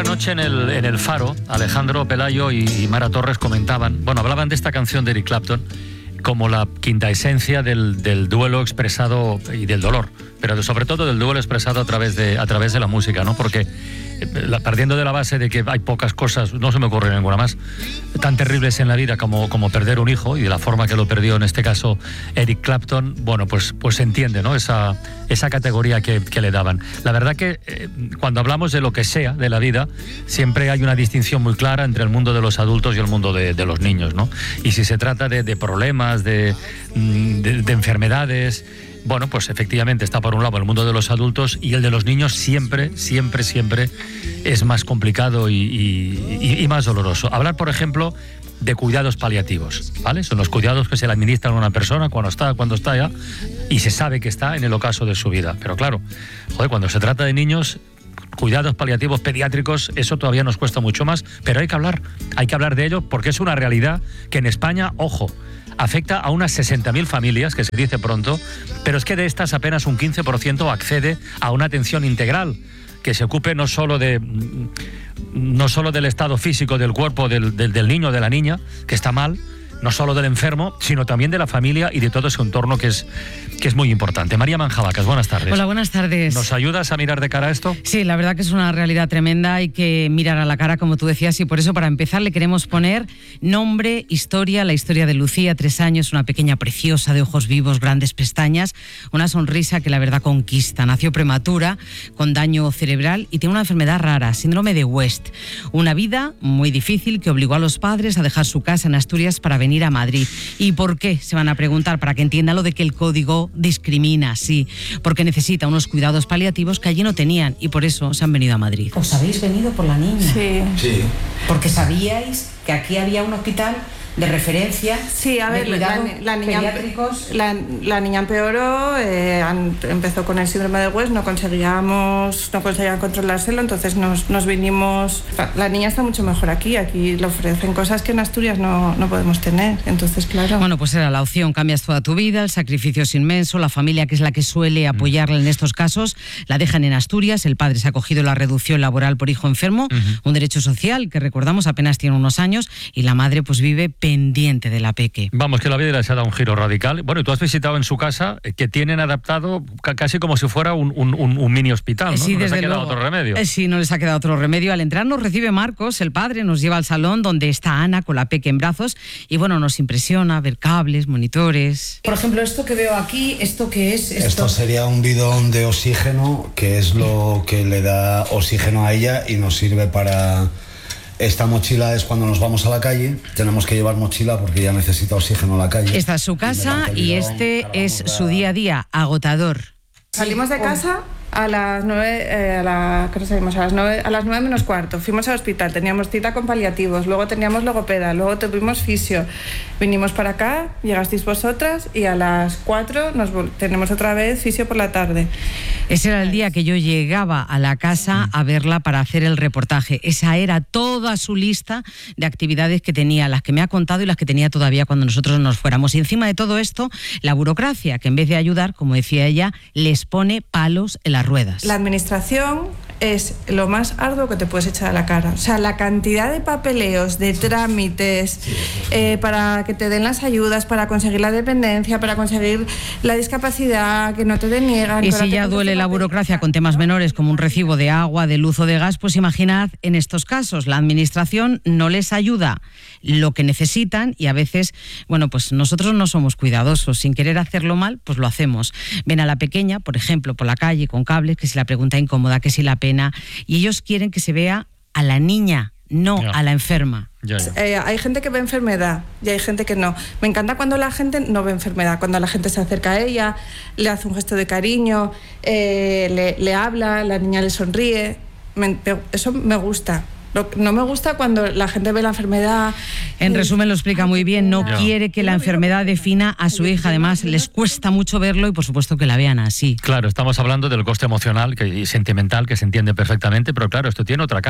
anoche en el Faro, Alejandro Pelayo y Mara Torres hablaban de esta canción de Eric Clapton como la quinta esencia del duelo expresado y del dolor, pero sobre todo del duelo expresado a través de la música, ¿no? Porque partiendo de la base de que hay pocas cosas, no se me ocurre ninguna más, tan terribles en la vida como perder un hijo, y de la forma que lo perdió en este caso Eric Clapton, bueno, pues se entiende, ¿no? Esa categoría que le daban. La verdad que cuando hablamos de lo que sea de la vida, siempre hay una distinción muy clara entre el mundo de los adultos y el mundo de los niños, ¿no? Y si se trata de problemas, de enfermedades, bueno, pues efectivamente está por un lado el mundo de los adultos, y el de los niños siempre es más complicado y más doloroso. Hablar, por ejemplo, de cuidados paliativos, ¿vale? Son los cuidados que se le administran a una persona cuando está ya, y se sabe que está en el ocaso de su vida. Pero claro, cuando se trata de niños, cuidados paliativos pediátricos, eso todavía nos cuesta mucho más, pero hay que hablar de ello, porque es una realidad que en España, ojo, afecta a unas 60.000 familias, que se dice pronto, pero es que de estas apenas un 15% accede a una atención integral, que se ocupe no solo del estado físico del cuerpo del niño o de la niña, que está mal, no solo del enfermo, sino también de la familia y de todo ese entorno que es muy importante. María Manjabacas, buenas tardes. Hola, buenas tardes. ¿Nos ayudas a mirar de cara a esto? Sí, la verdad que es una realidad tremenda, hay que mirar a la cara, como tú decías, y por eso, para empezar, le queremos poner nombre, historia, la historia de Lucía, 3 años, una pequeña preciosa de ojos vivos, grandes pestañas, una sonrisa que la verdad conquista. Nació prematura, con daño cerebral, y tiene una enfermedad rara, síndrome de West. Una vida muy difícil que obligó a los padres a dejar su casa en Asturias para venir a Madrid. ¿Y por qué? Se van a preguntar, para que entiendan lo de que el código discrimina, sí, porque necesita unos cuidados paliativos que allí no tenían, y por eso se han venido a Madrid. ¿Os habéis venido por la niña? Sí. Porque sabíais que aquí había un hospital de referencia. Sí, a ver, la niña empeoró, empezó con el síndrome de West, no conseguían controlárselo, entonces nos vinimos. La niña está mucho mejor aquí le ofrecen cosas que en Asturias no podemos tener, entonces claro. Bueno, pues era la opción, cambias toda tu vida, el sacrificio es inmenso, la familia, que es la que suele apoyarla en estos casos, la dejan en Asturias, el padre se ha cogido la reducción laboral por hijo enfermo, un derecho social que, recordamos, apenas tiene unos años, y la madre pues vive pendiente de la peque. Vamos, que la vida les ha dado un giro radical. Bueno, y tú has visitado en su casa, que tienen adaptado casi como si fuera un mini hospital, ¿no? Sí, no les ha quedado luego otro remedio. Sí, no les ha quedado otro remedio. Al entrar nos recibe Marcos, el padre, nos lleva al salón donde está Ana con la peque en brazos, y bueno, nos impresiona ver cables, monitores. Por ejemplo, esto que veo aquí, ¿esto qué es? Esto sería un bidón de oxígeno, que es lo que le da oxígeno a ella y nos sirve para... Esta mochila es cuando nos vamos a la calle, tenemos que llevar mochila porque ya necesita oxígeno en la calle. Esta es su casa y este es su día a día, agotador. Salimos de casa a las 9, ¿qué salimos? A las 9 menos cuarto. Fuimos al hospital, teníamos cita con paliativos, luego teníamos logopeda, luego tuvimos fisio. Vinimos para acá, llegasteis vosotras, y a las 4 tenemos otra vez fisio por la tarde. Ese era el día que yo llegaba a la casa a verla para hacer el reportaje. Esa era toda su lista de actividades que tenía, las que me ha contado y las que tenía todavía cuando nosotros nos fuéramos. Y encima de todo esto, la burocracia, que en vez de ayudar, como decía ella, les pone palos en las ruedas. La administración es lo más arduo que te puedes echar a la cara. O sea, la cantidad de papeleos, de trámites, para que te den las ayudas, para conseguir la dependencia, para conseguir la discapacidad, que no te deniegan. Y si ya duele la burocracia con temas menores como un recibo de agua, de luz o de gas, pues imaginad en estos casos, la administración no les ayuda lo que necesitan, y a veces, bueno, pues nosotros no somos cuidadosos, sin querer hacerlo mal, pues lo hacemos. Ven a la pequeña, por ejemplo, por la calle con cables, que si la pregunta incómoda, que si la pena, y ellos quieren que se vea a la niña, no a la enferma. Hay gente que ve enfermedad y hay gente que no. Me encanta cuando la gente no ve enfermedad, cuando la gente se acerca a ella, le hace un gesto de cariño, le habla, la niña le sonríe. Eso me gusta. No me gusta cuando la gente ve la enfermedad. En resumen, lo explica muy bien. No quiere que la enfermedad defina a su hija. Además, les cuesta mucho verlo y, por supuesto, que la vean así. Claro, estamos hablando del coste emocional y sentimental, que se entiende perfectamente, pero claro, esto tiene otra cara.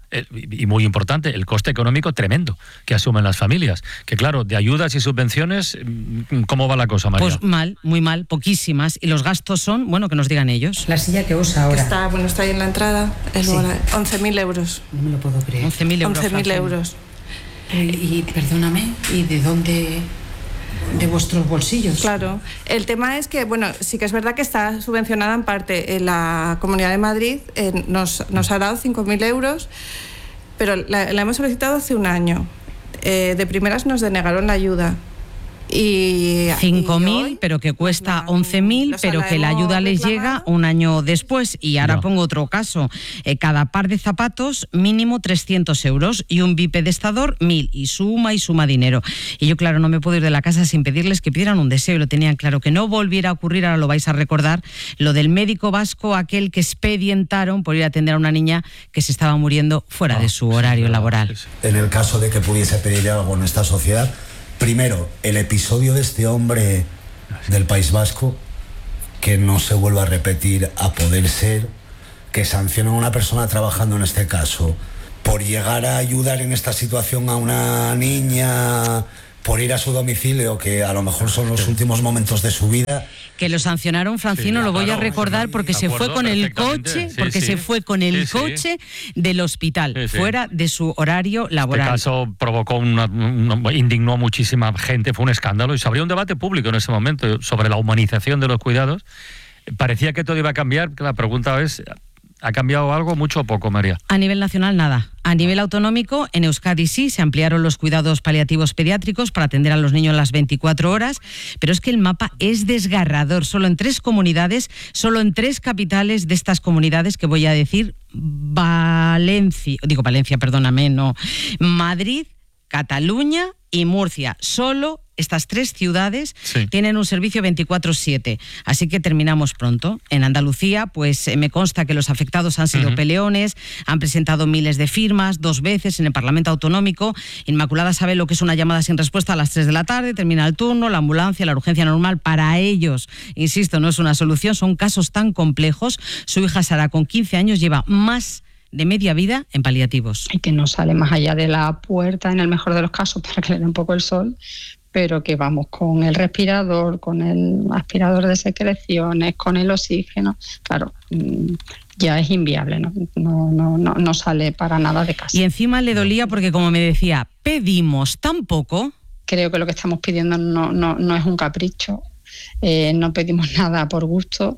y muy importante, el coste económico tremendo que asumen las familias. Que claro, de ayudas y subvenciones, ¿cómo va la cosa, María? Pues mal, muy mal, poquísimas. Y los gastos son, bueno, que nos digan ellos. La silla que usa ahora. Está ahí en la entrada, Sí. 11.000 euros. No me lo puedo creer. 11.000 euros. 11.000 euros. Y perdóname, ¿y de dónde? De vuestros bolsillos. Claro. El tema es que, bueno, sí que es verdad que está subvencionada en parte. La Comunidad de Madrid nos ha dado 5.000 euros, pero la hemos solicitado hace un año. De primeras nos denegaron la ayuda. Y 5.000, pero que cuesta 11.000, pero que la ayuda les llega un año después. Y ahora pongo otro caso. Cada par de zapatos, mínimo 300 euros y un bipedestador, 1.000. Y suma dinero. Y yo, claro, no me puedo ir de la casa sin pedirles que pidieran un deseo. Y lo tenían claro, que no volviera a ocurrir, ahora lo vais a recordar, lo del médico vasco, aquel que expedientaron por ir a atender a una niña que se estaba muriendo fuera de su horario laboral. En el caso de que pudiese pedir algo en esta sociedad, primero, el episodio de este hombre del País Vasco, que no se vuelva a repetir a poder ser, que sancionen a una persona trabajando en este caso por llegar a ayudar en esta situación a una niña, por ir a su domicilio, que a lo mejor son los últimos momentos de su vida. Que lo sancionaron, Francino, lo voy a recordar, porque se fue con el coche, se fue con el coche del hospital, fuera de su horario laboral. Este caso provocó indignó a muchísima gente, fue un escándalo, y se abrió un debate público en ese momento sobre la humanización de los cuidados. Parecía que todo iba a cambiar. La pregunta es, ¿ha cambiado algo, mucho o poco, María? A nivel nacional, nada. A nivel autonómico, en Euskadi sí, se ampliaron los cuidados paliativos pediátricos para atender a los niños las 24 horas, pero es que el mapa es desgarrador. Solo en 3 comunidades, solo en 3 capitales de estas comunidades que voy a decir, Madrid, Cataluña y Murcia. Solo estas 3 ciudades tienen un servicio 24/7. Así que terminamos pronto. En Andalucía, pues me consta que los afectados han sido peleones, han presentado miles de firmas 2 veces en el Parlamento Autonómico. Inmaculada sabe lo que es una llamada sin respuesta a las 3 de la tarde, termina el turno, la ambulancia, la urgencia normal. Para ellos, insisto, no es una solución, son casos tan complejos. Su hija Sara, con 15 años, lleva más de media vida en paliativos. Y que no sale más allá de la puerta, en el mejor de los casos, para que le dé un poco el sol, pero que vamos con el respirador, con el aspirador de secreciones, con el oxígeno. Claro, ya es inviable, no sale para nada de casa. Y encima le dolía porque, como me decía, pedimos tan poco. Creo que lo que estamos pidiendo no es un capricho. No pedimos nada por gusto,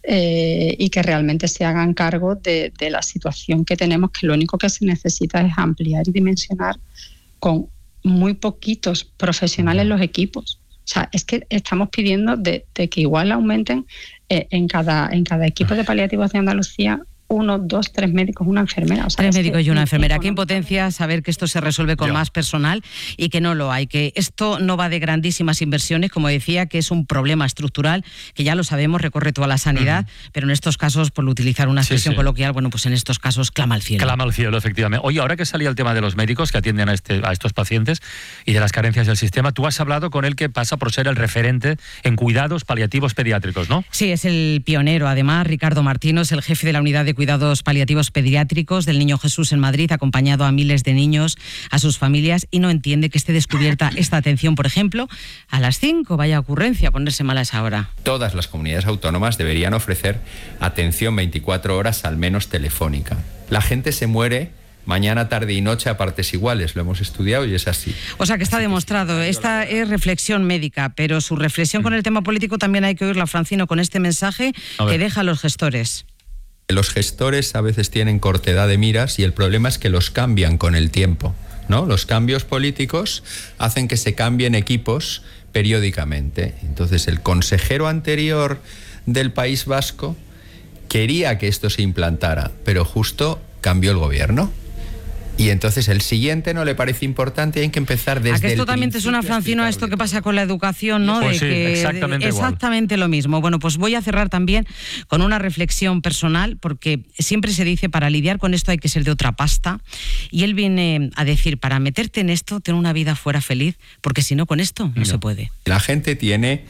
y que realmente se hagan cargo de la situación que tenemos, que lo único que se necesita es ampliar y dimensionar con muy poquitos profesionales los equipos. O sea, es que estamos pidiendo de que igual aumenten en cada equipo de paliativos de Andalucía 1, 2, 3 médicos, una enfermera. O sea, 3 médicos y una enfermera. Qué impotencia saber que esto se resuelve con más personal y que no lo hay. Que esto no va de grandísimas inversiones, como decía, que es un problema estructural, que ya lo sabemos, recorre toda la sanidad, pero en estos casos, por utilizar una expresión coloquial, bueno, pues en estos casos clama al cielo. Clama al cielo, efectivamente. Oye, ahora que salía el tema de los médicos que atienden a estos pacientes y de las carencias del sistema, tú has hablado con él, que pasa por ser el referente en cuidados paliativos pediátricos, ¿no? Sí, es el pionero. Además, Ricardo Martino es el jefe de la unidad de cuidados paliativos pediátricos del Niño Jesús en Madrid, acompañado a miles de niños, a sus familias, y no entiende que esté descubierta esta atención, por ejemplo, a las 5, vaya ocurrencia, ponerse mal a esa hora. Todas las comunidades autónomas deberían ofrecer atención 24 horas, al menos telefónica. La gente se muere mañana, tarde y noche a partes iguales, lo hemos estudiado y es así. O sea que está demostrado, esta es reflexión médica, pero su reflexión con el tema político también hay que oírla, Francino, con este mensaje que deja a los gestores. Los gestores a veces tienen cortedad de miras y el problema es que los cambian con el tiempo, ¿no? Los cambios políticos hacen que se cambien equipos periódicamente. Entonces, el consejero anterior del País Vasco quería que esto se implantara, pero justo cambió el gobierno. Y entonces el siguiente no le parece importante y hay que empezar desde el principio. ¿A que esto también te suena, Francino, a esto que pasa con la educación, no? Pues exactamente lo mismo. Bueno, pues voy a cerrar también con una reflexión personal, porque siempre se dice, para lidiar con esto hay que ser de otra pasta. Y él viene a decir, para meterte en esto, ten una vida fuera feliz, porque si no, con esto no se puede. La gente tiene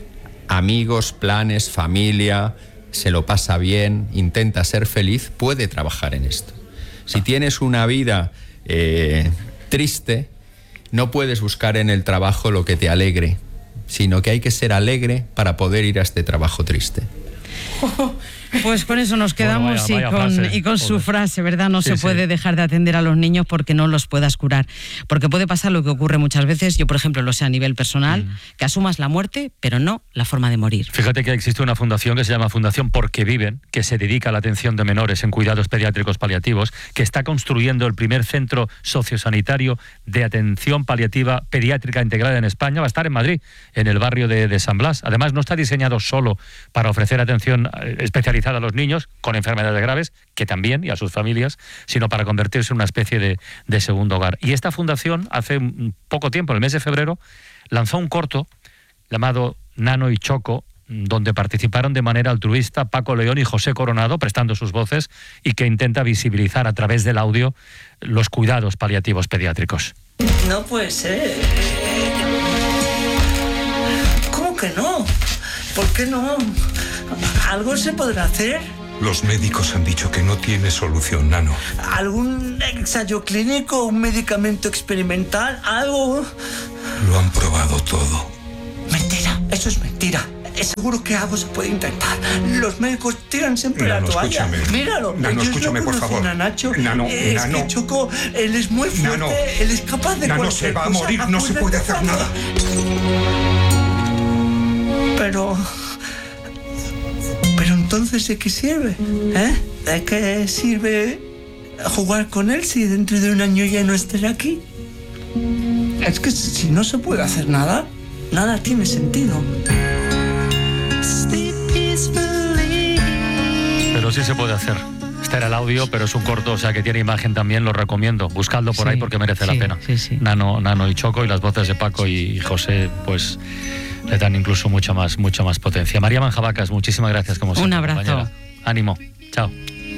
amigos, planes, familia, se lo pasa bien, intenta ser feliz, puede trabajar en esto. Si tienes una vida triste, no puedes buscar en el trabajo lo que te alegre, sino que hay que ser alegre para poder ir a este trabajo triste. Pues con eso nos quedamos. Bueno, vaya y con su frase, ¿verdad? No Sí, se puede dejar de atender a los niños porque no los puedas curar. Porque puede pasar lo que ocurre muchas veces, yo por ejemplo lo sé a nivel personal, que asumas la muerte, pero no la forma de morir. Fíjate que existe una fundación que se llama Fundación Porque Viven, que se dedica a la atención de menores en cuidados pediátricos paliativos, que está construyendo el primer centro sociosanitario de atención paliativa pediátrica integrada en España. Va a estar en Madrid, en el barrio de San Blas. Además, no está diseñado solo para ofrecer atención especializada a los niños con enfermedades graves, que también, y a sus familias, sino para convertirse en una especie de segundo hogar. Y esta fundación, hace poco tiempo, en el mes de febrero, lanzó un corto llamado Nano y Choco, donde participaron de manera altruista Paco León y José Coronado, prestando sus voces, y que intenta visibilizar a través del audio los cuidados paliativos pediátricos. No puede ser. ¿Cómo que no? ¿Por qué no? ¿Algo se podrá hacer? Los médicos han dicho que no tiene solución, Nano. ¿Algún ensayo clínico, un medicamento experimental, algo? Lo han probado todo. Mentira, eso es mentira. Seguro que algo se puede intentar. Los médicos tiran siempre Nano, la toalla. escúchame. Míralo. Nano, escúchame, por favor. A Nacho. Nano, es Nano. que Choco, él es muy fuerte. Nano. Él es capaz de Nano se va a morir, no se puede hacer nada. Pero entonces, ¿de qué sirve? ¿De qué sirve jugar con él si dentro de un año ya no estará aquí? Es que si no se puede hacer nada, nada tiene sentido. Pero sí se puede hacer. Este era el audio, pero es un corto, o sea que tiene imagen también, lo recomiendo. Buscadlo por ahí porque merece la pena. Sí. Nano y Choco, y las voces de Paco y José, pues le dan incluso mucha más potencia. María Manjabacas, muchísimas gracias como siempre. Un abrazo. Compañera. Ánimo. Chao.